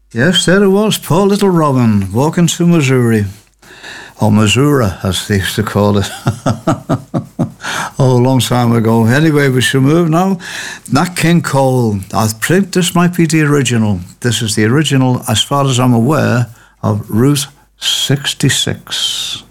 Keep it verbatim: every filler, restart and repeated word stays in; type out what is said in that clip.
Yes, there it was, Poor Little Robin, walking to Missouri. Or Missouri, as they used to call it. Oh, a long time ago. Anyway, we shall move now. Nat King Cole. I think this might be the original. This is the original, as far as I'm aware, of Route sixty-six.